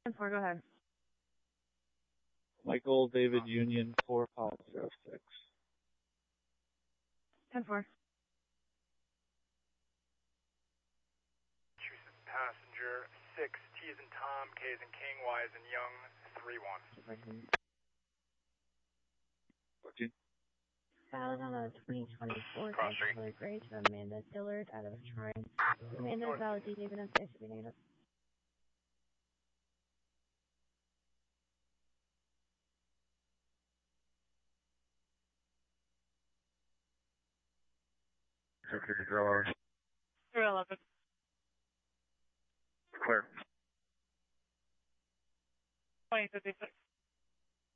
10-4, go ahead. Michael David Union 4506. 10-4. Passenger 6, T as in Tom, K as in King, Y as in Young, 3-1. 14. Valid on a 2024 Chrysler Gray to Amanda Dillard out of Shrine. Amanda valid even as exhibited. Secretary Drill 311. Clear. 2056.